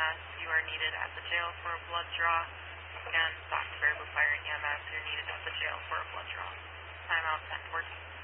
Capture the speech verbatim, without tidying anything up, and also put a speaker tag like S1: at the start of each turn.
S1: S, you are needed at the jail for a blood draw. Again, Foxbury Fire and E M S, you're needed at the jail for a blood draw. Timeout ten fourteen.